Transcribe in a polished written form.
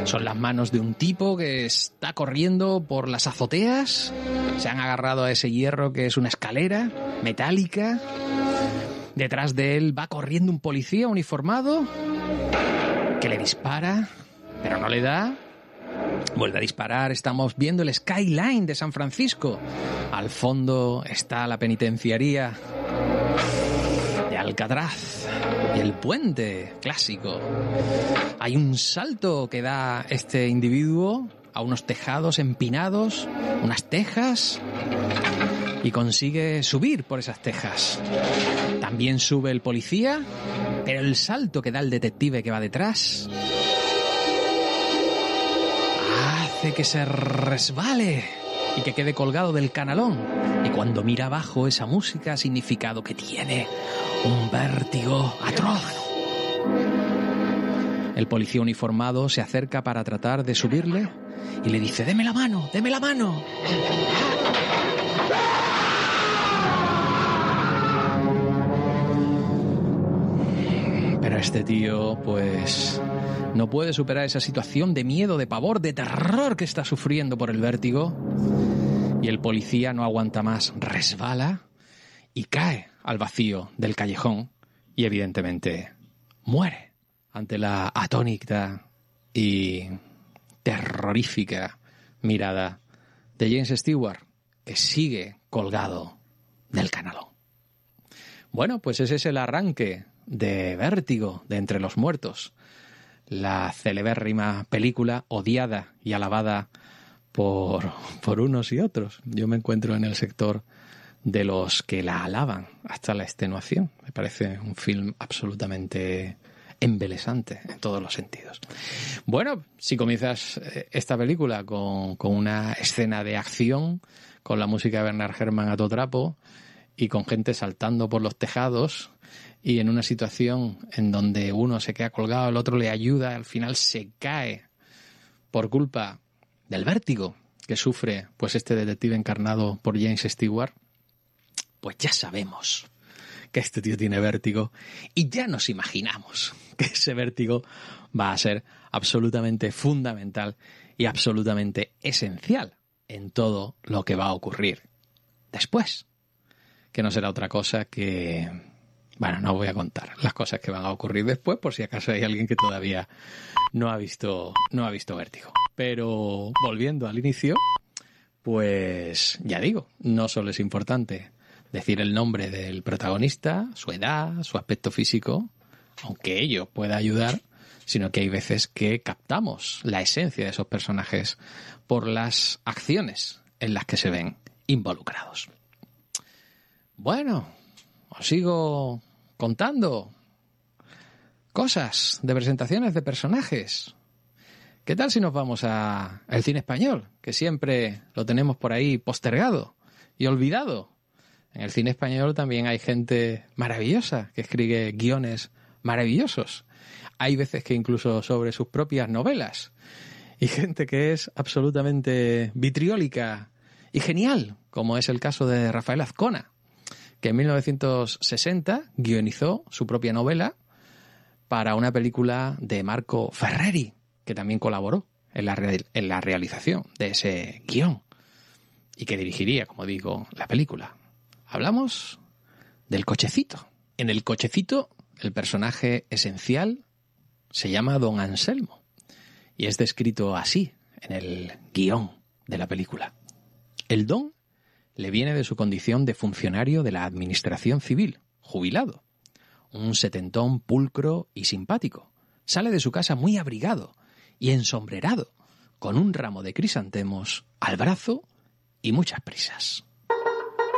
Son las manos de un tipo que está corriendo por las azoteas. Se han agarrado a ese hierro que es una escalera metálica. Detrás de él va corriendo un policía uniformado que le dispara, pero no le da. Vuelve a disparar. Estamos viendo el skyline de San Francisco. Al fondo está la penitenciaría de Alcatraz y el puente clásico. Hay un salto que da este individuo a unos tejados empinados, unas tejas, y consigue subir por esas tejas. También sube el policía, pero el salto que da el detective que va detrás hace que se resbale y que quede colgado del canalón. Y cuando mira abajo, esa música ha significado que tiene un vértigo atroz. El policía uniformado se acerca para tratar de subirle y le dice: ¡Deme la mano! ¡Deme la mano! Pero este tío, pues, no puede superar esa situación de miedo, de pavor, de terror que está sufriendo por el vértigo. Y el policía no aguanta más, resbala y cae al vacío del callejón y evidentemente muere ante la atónita y terrorífica mirada de James Stewart, que sigue colgado del canalón. Bueno, pues ese es el arranque de Vértigo, de Entre los Muertos, la celebérrima película odiada y alabada por unos y otros. Yo me encuentro en el sector de los que la alaban hasta la extenuación. Me parece un film absolutamente embelesante en todos los sentidos. Bueno, si comienzas esta película con una escena de acción, con la música de Bernard Herrmann a todo trapo y con gente saltando por los tejados, y en una situación en donde uno se queda colgado, el otro le ayuda, al final se cae por culpa del vértigo que sufre pues este detective encarnado por James Stewart, pues ya sabemos que este tío tiene vértigo y ya nos imaginamos que ese vértigo va a ser absolutamente fundamental y absolutamente esencial en todo lo que va a ocurrir después, que no será otra cosa que... Bueno, no voy a contar las cosas que van a ocurrir después por si acaso hay alguien que todavía no ha visto Vértigo. Pero volviendo al inicio, pues ya digo, no solo es importante decir el nombre del protagonista, su edad, su aspecto físico, aunque ello pueda ayudar, sino que hay veces que captamos la esencia de esos personajes por las acciones en las que se ven involucrados. Bueno, os sigo contando cosas de presentaciones de personajes. ¿Qué tal si nos vamos al cine español? Que siempre lo tenemos por ahí postergado y olvidado. En el cine español también hay gente maravillosa que escribe guiones maravillosos. Hay veces que incluso sobre sus propias novelas. Y gente que es absolutamente vitriólica y genial, como es el caso de Rafael Azcona, que en 1960 guionizó su propia novela para una película de Marco Ferreri, que también colaboró en la realización de ese guión y que dirigiría, como digo, la película. Hablamos del Cochecito. En el Cochecito, el personaje esencial se llama Don Anselmo y es descrito así en el guión de la película. El don le viene de su condición de funcionario de la administración civil, jubilado. Un setentón pulcro y simpático. Sale de su casa muy abrigado y ensombrerado, con un ramo de crisantemos al brazo y muchas prisas.